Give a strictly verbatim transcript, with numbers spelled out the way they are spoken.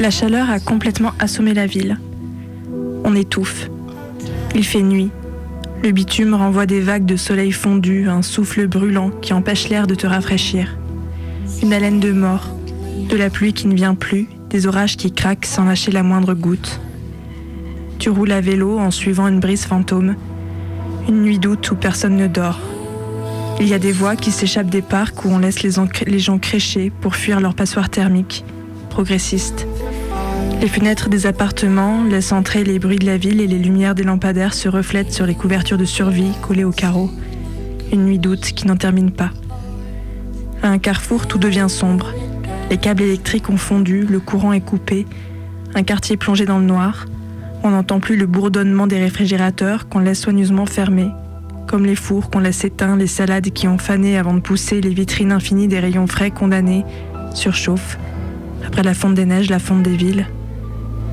La chaleur a complètement assommé la ville. On étouffe. Il fait nuit. Le bitume renvoie des vagues de soleil fondu, un souffle brûlant qui empêche l'air de te rafraîchir. Une haleine de mort, de la pluie qui ne vient plus, des orages qui craquent sans lâcher la moindre goutte. Tu roules à vélo en suivant une brise fantôme. Une nuit d'août où personne ne dort. Il y a des voix qui s'échappent des parcs où on laisse les, les gens crécher pour fuir leur passoire thermique, progressiste. Les fenêtres des appartements laissent entrer les bruits de la ville et les lumières des lampadaires se reflètent sur les couvertures de survie collées aux carreaux. Une nuit d'août qui n'en termine pas. À un carrefour, tout devient sombre. Les câbles électriques ont fondu, le courant est coupé. Un quartier plongé dans le noir. On n'entend plus le bourdonnement des réfrigérateurs qu'on laisse soigneusement fermés. Comme les fours qu'on laisse éteints, les salades qui ont fané avant de pousser, les vitrines infinies des rayons frais condamnés surchauffent. Après la fonte des neiges, la fonte des villes.